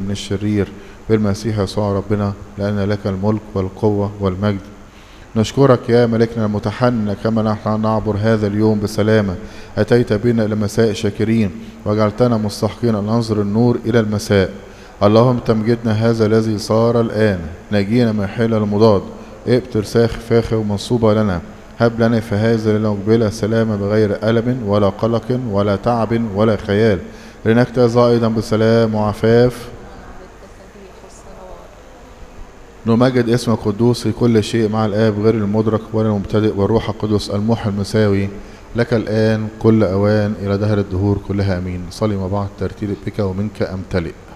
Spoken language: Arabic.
من الشرير بالمسيح يسوع ربنا، لأن لك الملك والقوة والمجد. نشكرك يا ملكنا المتحنن كما نحن نعبر هذا اليوم بسلامة، أتيت بنا إلى مساء شاكرين وجعلتنا مستحقين أن ننظر النور إلى المساء. اللهم تمجدنا هذا الذي صار الآن، نجينا من حيل المضاد، ابتر فاخر ومنصوبة لنا، هب لنا في هذا المقبلة سلامة بغير ألم ولا قلق ولا تعب ولا خيال، لنجتاز أيضا بسلام وعفاف. نمجد اسم القدوس في كل شيء مع الآب غير المدرك ولا المبتدئ والروح القدس المحيي المساوي، لك الآن كل أوان إلى دهر الدهور كلها. أمين. صلي مع بعض ترتيل بك ومنك أمتلئ.